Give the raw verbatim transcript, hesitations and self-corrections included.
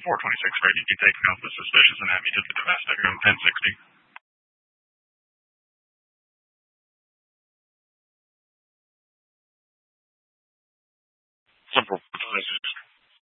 four twenty-six ready to be taken off the suspicious and heavy to the domestic room ten sixty. Simple.